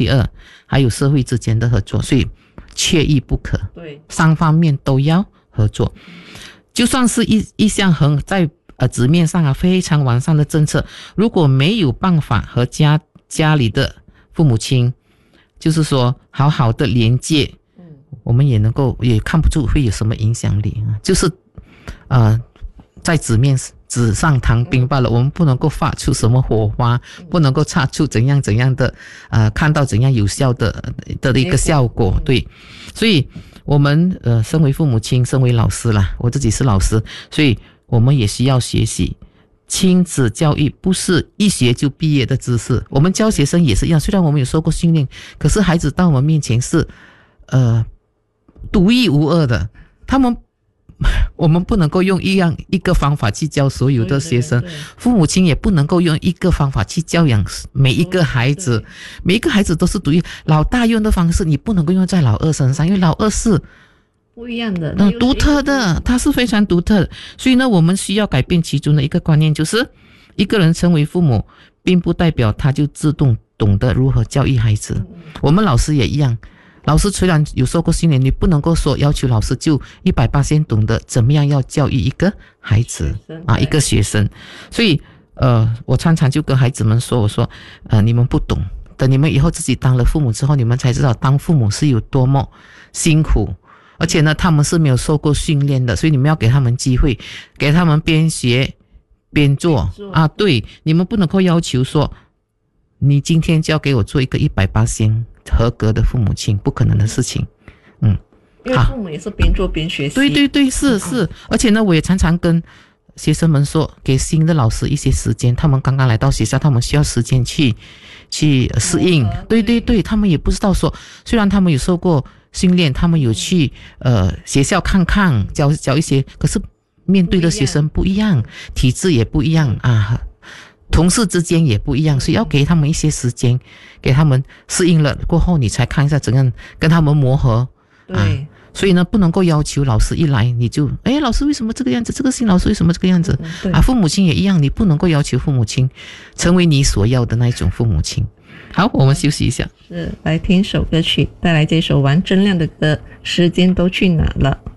第二还有社会之间的合作，所以缺一不可。 对， 三方面都要合作。就算是一项在纸面上非常完善的政策，如果没有办法和家里的父母亲就是说好好的连接，我们也看不出会有什么影响力，就是在纸上谈兵罢了，我们不能够发出什么火花，不能够擦出怎样的看到怎样有效的一个效果。对，所以我们身为父母亲，身为老师啦，我自己是老师，所以我们也需要学习亲子教育，不是一学就毕业的知识。我们教学生也是一样，虽然我们有受过训练，可是孩子到我们面前是独一无二的，我们不能够用一个方法去教所有的学生，对，父母亲也不能够用一个方法去教养每一个孩子，每一个孩子都是独一。老大用的方式你不能够用在老二身上，因为老二是不一样的， 独特的，它是非常独特的。所以呢，我们需要改变其中的一个观念，就是一个人成为父母，并不代表他就自动懂得如何教育孩子。我们老师也一样，老师虽然有受过训练，你不能够说要求老师就100%懂得怎么样要教育一个孩子一个学生。所以我常常就跟孩子们说，我说你们不懂，等你们以后自己当了父母之后，你们才知道当父母是有多么辛苦，而且呢他们是没有受过训练的，所以你们要给他们机会，给他们边学边做对，你们不能够要求说你今天就要给我做一个100%合格的父母亲，不可能的事情。 因为父母也是边做边学习。 对，是。而且呢，我也常常跟学生们说，给新的老师一些时间，他们刚刚来到学校，他们需要时间去适应。对，他们也不知道说，虽然他们有受过训练，他们有去学校看看教一些，可是面对的学生不一样，体制也不一样同事之间也不一样，所以要给他们一些时间，给他们适应了过后，你才看一下怎样跟他们磨合。 对， 所以呢，不能够要求老师一来你就老师为什么这个样子，这个新老师为什么这个样子父母亲也一样，你不能够要求父母亲成为你所要的那一种父母亲。好，我们休息一下， 来听首歌曲，带来这首王铮亮的歌《时间都去哪了》。